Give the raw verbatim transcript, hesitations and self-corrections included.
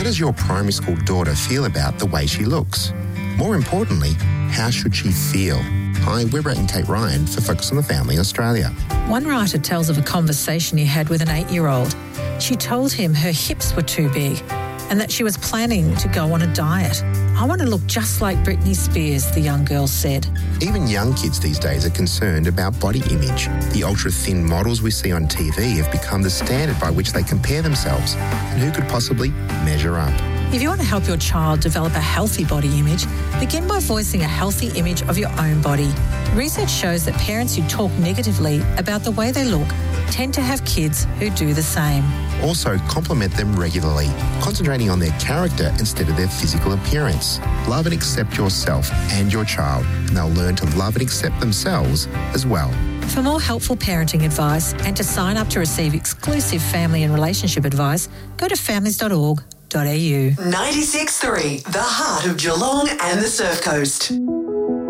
does your primary school daughter feel about the way she looks? More importantly, how should she feel? Hi, we're Brett and Kate Ryan for Focus on the Family Australia. One writer tells of a conversation he had with an eight-year-old. She told him her hips were too big and that she was planning to go on a diet. "I want to look just like Britney Spears," the young girl said. Even young kids these days are concerned about body image. The ultra-thin models we see on T V have become the standard by which they compare themselves, and who could possibly measure up? If you want to help your child develop a healthy body image, begin by voicing a healthy image of your own body. Research shows that parents who talk negatively about the way they look tend to have kids who do the same. Also, compliment them regularly, concentrating on their character instead of their physical appearance. Love and accept yourself and your child, and they'll learn to love and accept themselves as well. For more helpful parenting advice and to sign up to receive exclusive family and relationship advice, go to families dot org dot a u. ninety-six point three, the heart of Geelong and the Surf Coast.